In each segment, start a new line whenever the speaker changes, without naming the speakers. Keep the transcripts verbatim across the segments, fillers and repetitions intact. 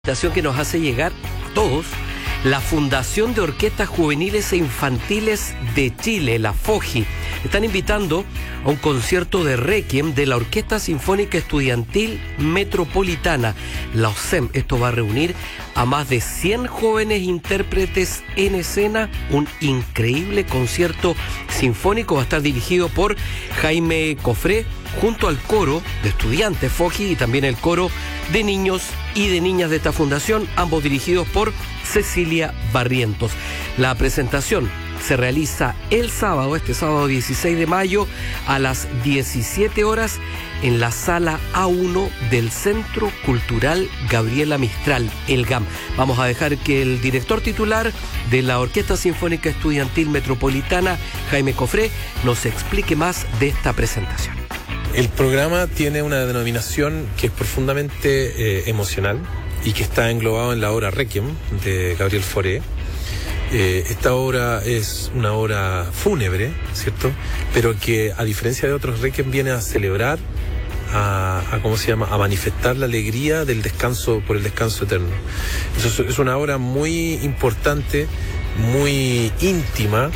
Invitación que nos hace llegar a todos la Fundación de Orquestas Juveniles e Infantiles de Chile, la FOJI. Están invitando a un concierto de Requiem de la Orquesta Sinfónica Estudiantil Metropolitana, la O S E M. Esto va a reunir a más de cien jóvenes intérpretes en escena, un increíble concierto sinfónico. Va a estar dirigido por Jaime Cofré, junto al coro de estudiantes FOJI y también el coro de niños y de niñas de esta fundación, ambos dirigidos por Cecilia Barrientos. La presentación se realiza el sábado, este sábado dieciséis de mayo, a las diecisiete horas en la sala A uno del Centro Cultural Gabriela Mistral, el GAM. Vamos a dejar que el director titular de la Orquesta Sinfónica Estudiantil Metropolitana, Jaime Cofré, nos explique más de esta presentación.
El programa tiene una denominación que es profundamente eh, emocional y que está englobado en la obra Requiem de Gabriel Fauré. Eh, esta obra es una obra fúnebre, ¿cierto? Pero que, a diferencia de otros Requiem, viene a celebrar, a, a ¿cómo se llama?, a manifestar la alegría del descanso, por el descanso eterno. Eso es, es una obra muy importante, muy íntima.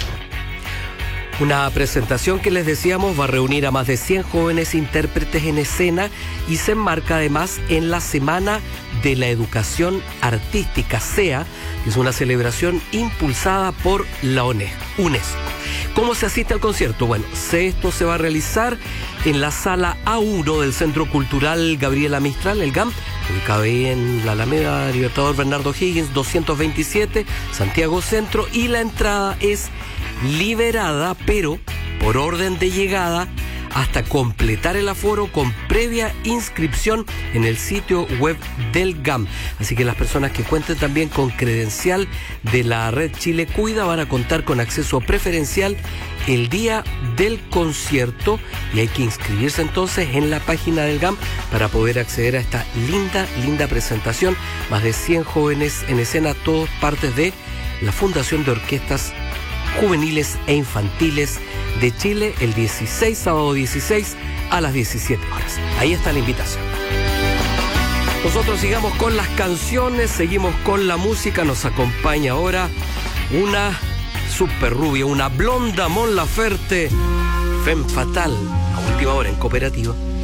Una presentación que les decíamos va a reunir a más de cien jóvenes intérpretes en escena y se enmarca además en la Semana de la Educación Artística, SEA, que es una celebración impulsada por la UNESCO. ¿Cómo se asiste al concierto? Bueno, esto se va a realizar en la sala A uno del Centro Cultural Gabriela Mistral, el GAM, ubicado ahí en la Alameda Libertador Bernardo Higgins doscientos veintisiete, Santiago Centro, y la entrada es liberada, pero por orden de llegada, hasta completar el aforo con previa inscripción en el sitio web del GAM. Así que las personas que cuenten también con credencial de la Red Chile Cuida van a contar con acceso preferencial el día del concierto, y hay que inscribirse entonces en la página del GAM para poder acceder a esta linda, linda presentación. Más de cien jóvenes en escena, todos partes de la Fundación de Orquestas Juveniles e Infantiles de Chile, el dieciséis, sábado dieciséis a las diecisiete horas. Ahí está la invitación. Nosotros sigamos con las canciones, seguimos con la música. Nos acompaña ahora una super rubia, una blonda Mon Laferte, Femme Fatale, a última hora en Cooperativa.